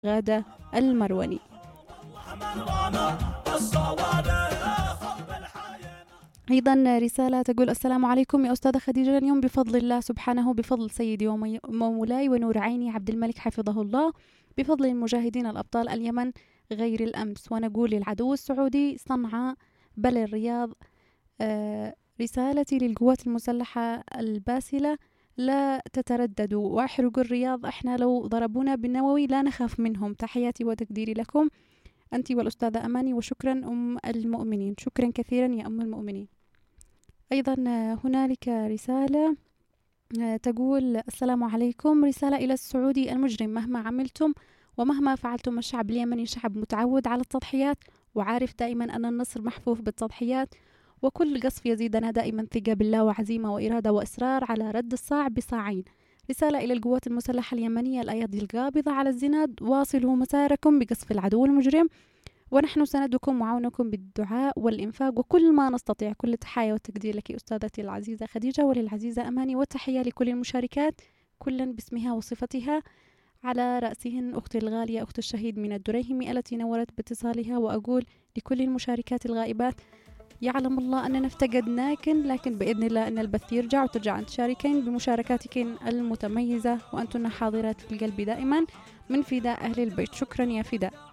غادة المروني. أيضا رسالة تقول: السلام عليكم يا أستاذة خديجة، اليوم بفضل الله سبحانه، بفضل سيدي ومولاي ونور عيني عبد الملك حفظه الله، بفضل المجاهدين الأبطال اليمن غير الأمس، ونقول للعدو السعودي صنعاء بل الرياض. رسالتي للقوات المسلحة الباسلة: لا تترددوا واحرقوا الرياض، احنا لو ضربونا بالنووي لا نخاف منهم. تحياتي وتقديري لكم أنت والأستاذة أماني، وشكرا أم المؤمنين. شكرا كثيرا يا أم المؤمنين. أيضا هنالك رسالة تقول: السلام عليكم، رسالة إلى السعودي المجرم: مهما عملتم ومهما فعلتم الشعب اليمني شعب متعود على التضحيات، وعارف دائما أن النصر محفوف بالتضحيات، وكل قصف يزيدنا دائما ثقة بالله وعزيمة وإرادة وإصرار على رد الصاع بصاعين. رسالة إلى القوات المسلحة اليمنية الأيادي القابضة على الزناد: واصلوا مساركم بقصف العدو المجرم، ونحن سندكم وعونكم بالدعاء والإنفاق وكل ما نستطيع. كل تحية والتقدير لك أستاذتي العزيزة خديجة وللعزيزة أماني، وتحية لكل المشاركات كلا باسمها وصفتها، على رأسهن أختي الغالية أخت الشهيد من الدريهمي التي نورت باتصالها. وأقول لكل المشاركات الغائبات: يعلم الله أننا افتقدناكن، لكن بإذن الله أن البث يرجع وترجع أن تشاركين بمشاركاتكن المتميزة، وأنتن حاضرات في القلب دائما من فداء أهل البيت. شكرا يا فداء.